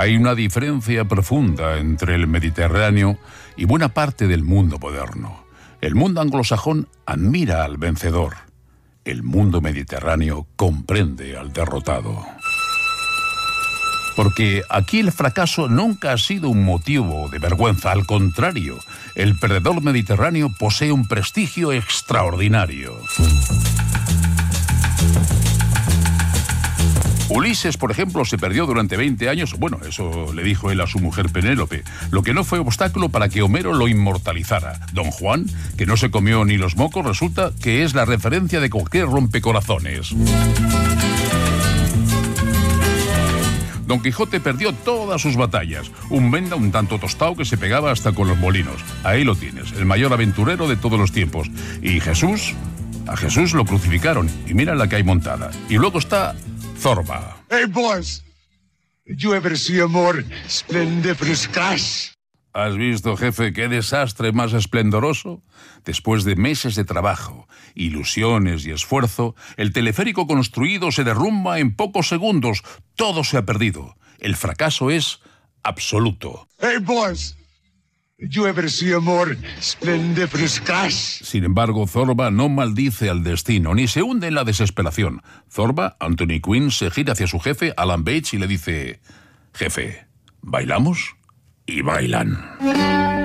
Hay una diferencia profunda entre el Mediterráneo y buena parte del mundo moderno. El mundo anglosajón admira al vencedor. El mundo mediterráneo comprende al derrotado. Porque aquí el fracaso nunca ha sido un motivo de vergüenza. Al contrario, el perdedor mediterráneo posee un prestigio extraordinario. Ulises, por ejemplo, se perdió durante 20 años. Bueno, eso le dijo él a su mujer Penélope, lo que no fue obstáculo para que Homero lo inmortalizara. Don Juan, que no se comió ni los mocos, resulta que es la referencia de cualquier rompecorazones. Don Quijote perdió todas sus batallas. Un venda un tanto tostado que se pegaba hasta con los molinos. Ahí lo tienes, el mayor aventurero de todos los tiempos. Y Jesús, a Jesús lo crucificaron. Y mira la que hay montada. Y luego está Zorba. Hey, boys. Did you ever see a more splendiferous crash? ¿Has visto, jefe, qué desastre más esplendoroso? Después de meses de trabajo, ilusiones y esfuerzo, el teleférico construido se derrumba en pocos segundos. Todo se ha perdido. El fracaso es absoluto. Hey, boys. Did you ever see a more splendiferous crash? Sin embargo, Zorba no maldice al destino, ni se hunde en la desesperación. Zorba, Anthony Quinn, se gira hacia su jefe, Alan Bates, y le dice: «Jefe, ¿bailamos?» Y bailan.